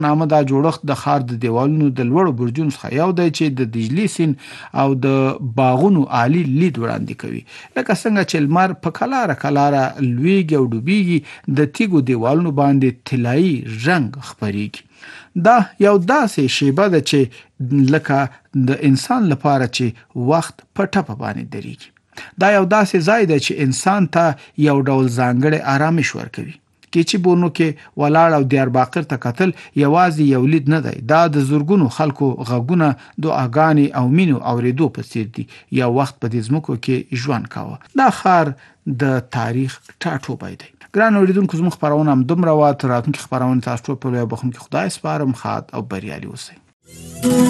نامه دا جوړښت د ښار د دیوالونو د لوړو برجونو څخه یو دی چې د دجلي سیند او د باغونو عالی لید وړاندې کوي. لکه څنګه چې لمر په کلاره لویږي او ډوبېږي، د تیږو دیوالونو باندې طلایي رنګ خپریږي. دا یو داسې شیبه ده چې لکه د انسان لپاره چې وخت په ټپه باندې درېږي. دا یو داسې ځای دی چې انسان ته یو ډول ځانګړی آرامش ورکوي. کیچی بونو کې ولاړ او دیارباقر ته کتل یوازې یو لید نه دی، دا د زرګونو خلکو غږونه، دعاګانې او مینو اورېدو په څیر دي. یو وخت په دې ځمکو کې ژوند کاوه. دا ښار د تاریخ ټاټوبی دی. ګران اوریدونکو، زموږ خپرونه هم دومره وه. تر راتلونکي خپرونې تاسو ټول په لوی بخښونکي خدای سپارم. ښاد او بریالي اوسئ.